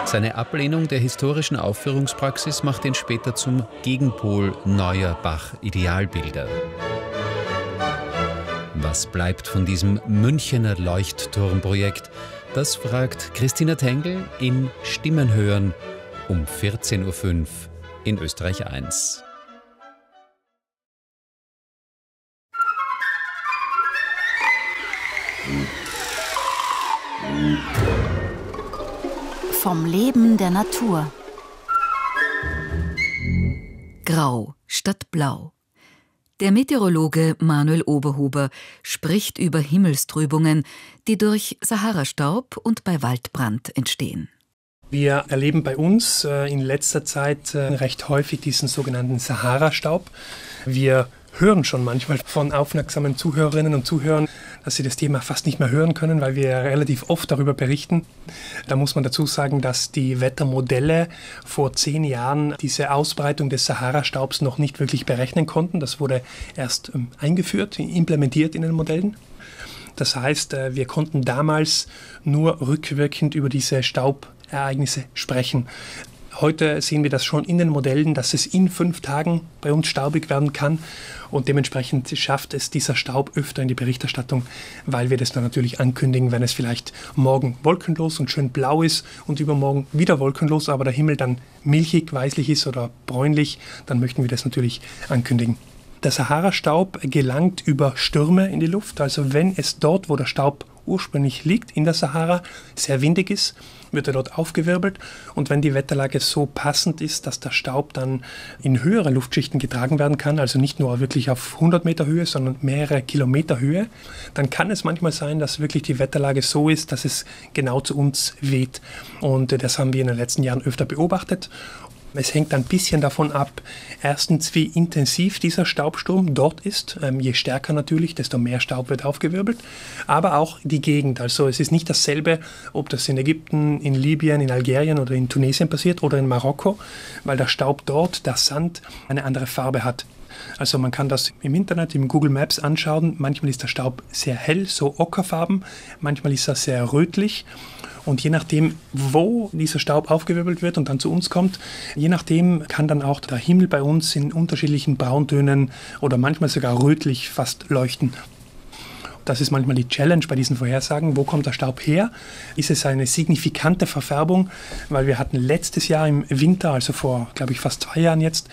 Seine Ablehnung der historischen Aufführungspraxis macht ihn später zum Gegenpol neuer Bach-Idealbilder. Was bleibt von diesem Münchener Leuchtturmprojekt? Das fragt Christina Tengel in Stimmen hören um 14.05 Uhr in Österreich 1. Vom Leben der Natur. Grau statt Blau. Der Meteorologe Manuel Oberhuber spricht über Himmelstrübungen, die durch Saharastaub und bei Waldbrand entstehen. Wir erleben bei uns in letzter Zeit recht häufig diesen sogenannten Saharastaub. Wir hören schon manchmal von aufmerksamen Zuhörerinnen und Zuhörern, dass sie das Thema fast nicht mehr hören können, weil wir relativ oft darüber berichten. Da muss man dazu sagen, dass die Wettermodelle vor 10 Jahren diese Ausbreitung des Saharastaubs noch nicht wirklich berechnen konnten. Das wurde erst eingeführt, implementiert in den Modellen. Das heißt, wir konnten damals nur rückwirkend über diese Staubereignisse sprechen. Heute sehen wir das schon in den Modellen, dass es in 5 Tagen bei uns staubig werden kann und dementsprechend schafft es dieser Staub öfter in die Berichterstattung, weil wir das dann natürlich ankündigen, wenn es vielleicht morgen wolkenlos und schön blau ist und übermorgen wieder wolkenlos, aber der Himmel dann milchig, weißlich ist oder bräunlich, dann möchten wir das natürlich ankündigen. Der Saharastaub gelangt über Stürme in die Luft, also wenn es dort, wo der Staub ursprünglich liegt, in der Sahara, sehr windig ist, wird er dort aufgewirbelt und wenn die Wetterlage so passend ist, dass der Staub dann in höhere Luftschichten getragen werden kann, also nicht nur wirklich auf 100 Meter Höhe, sondern mehrere Kilometer Höhe, dann kann es manchmal sein, dass wirklich die Wetterlage so ist, dass es genau zu uns weht und das haben wir in den letzten Jahren öfter beobachtet. Es hängt ein bisschen davon ab, erstens, wie intensiv dieser Staubsturm dort ist. Je stärker natürlich, desto mehr Staub wird aufgewirbelt. Aber auch die Gegend. Also es ist nicht dasselbe, ob das in Ägypten, in Libyen, in Algerien oder in Tunesien passiert oder in Marokko, weil der Staub dort, der Sand, eine andere Farbe hat. Also man kann das im Internet, im Google Maps anschauen. Manchmal ist der Staub sehr hell, so ockerfarben. Manchmal ist er sehr rötlich. Und je nachdem, wo dieser Staub aufgewirbelt wird und dann zu uns kommt, je nachdem kann dann auch der Himmel bei uns in unterschiedlichen Brauntönen oder manchmal sogar rötlich fast leuchten. Das ist manchmal die Challenge bei diesen Vorhersagen. Wo kommt der Staub her? Ist es eine signifikante Verfärbung? Weil wir hatten letztes Jahr im Winter, also vor, glaube ich, fast 2 Jahren jetzt,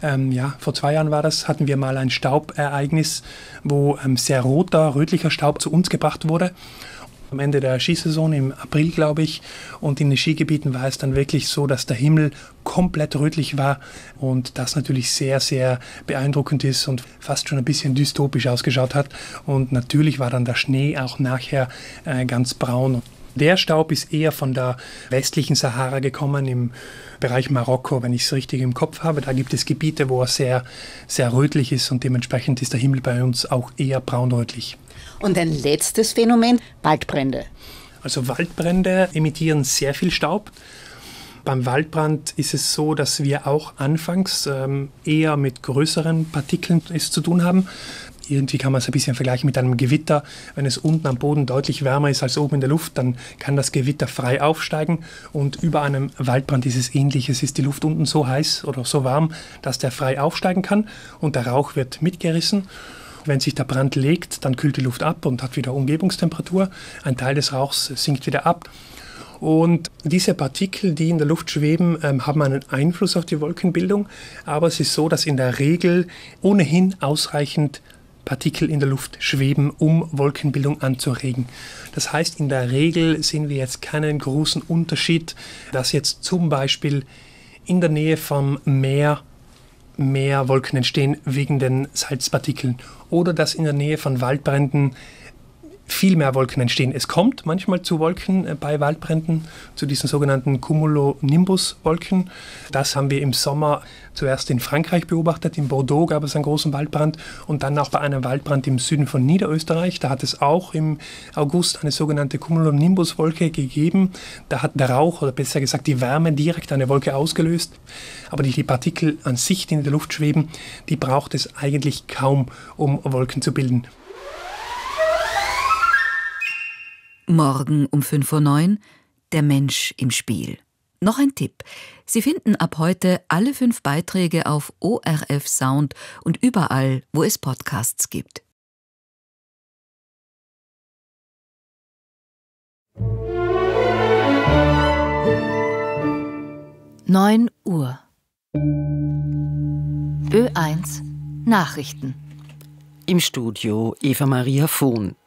vor 2 Jahren war das, hatten wir mal ein Staubereignis, wo sehr roter, rötlicher Staub zu uns gebracht wurde. Am Ende der Skisaison im April, glaube ich, und in den Skigebieten war es dann wirklich so, dass der Himmel komplett rötlich war und das natürlich sehr, sehr beeindruckend ist und fast schon ein bisschen dystopisch ausgeschaut hat. Und natürlich war dann der Schnee auch nachher ganz braun. Der Staub ist eher von der westlichen Sahara gekommen, im Bereich Marokko, wenn ich es richtig im Kopf habe. Da gibt es Gebiete, wo er sehr, sehr rötlich ist und dementsprechend ist der Himmel bei uns auch eher braunrötlich. Und ein letztes Phänomen, Waldbrände. Also Waldbrände emittieren sehr viel Staub. Beim Waldbrand ist es so, dass wir auch anfangs eher mit größeren Partikeln es zu tun haben. Irgendwie kann man es ein bisschen vergleichen mit einem Gewitter. Wenn es unten am Boden deutlich wärmer ist als oben in der Luft, dann kann das Gewitter frei aufsteigen. Und über einem Waldbrand ist es ähnlich. Es ist die Luft unten so heiß oder so warm, dass der frei aufsteigen kann und der Rauch wird mitgerissen. Wenn sich der Brand legt, dann kühlt die Luft ab und hat wieder Umgebungstemperatur. Ein Teil des Rauchs sinkt wieder ab. Und diese Partikel, die in der Luft schweben, haben einen Einfluss auf die Wolkenbildung. Aber es ist so, dass in der Regel ohnehin ausreichend Partikel in der Luft schweben, um Wolkenbildung anzuregen. Das heißt, in der Regel sehen wir jetzt keinen großen Unterschied, dass jetzt zum Beispiel in der Nähe vom Meer mehr Wolken entstehen wegen den Salzpartikeln oder dass in der Nähe von Waldbränden viel mehr Wolken entstehen. Es kommt manchmal zu Wolken bei Waldbränden, zu diesen sogenannten Cumulonimbus-Wolken. Das haben wir im Sommer zuerst in Frankreich beobachtet. In Bordeaux gab es einen großen Waldbrand und dann auch bei einem Waldbrand im Süden von Niederösterreich. Da hat es auch im August eine sogenannte Cumulonimbus-Wolke gegeben. Da hat der Rauch oder besser gesagt die Wärme direkt eine Wolke ausgelöst. Aber die Partikel an sich, die in der Luft schweben, die braucht es eigentlich kaum, um Wolken zu bilden. Morgen um 5:09 Uhr, der Mensch im Spiel. Noch ein Tipp. Sie finden ab heute alle 5 Beiträge auf ORF Sound und überall, wo es Podcasts gibt. (9 Uhr) Ö1 Nachrichten. Im Studio Eva Maria Vohn.